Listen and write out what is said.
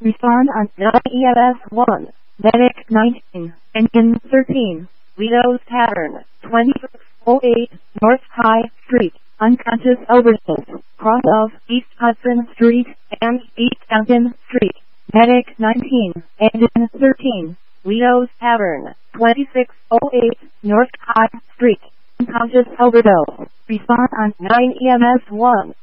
Respond on 9 EMS 1. Medic 19. Engine 13. Windows Tavern 2608 North High Street. Unconscious overdose. Cross of East Hudson Street and East Duncan Street. Medic 19. Engine 13. Windows Tavern 2608 North High Street. Unconscious overdose. Respond on 9 EMS 1.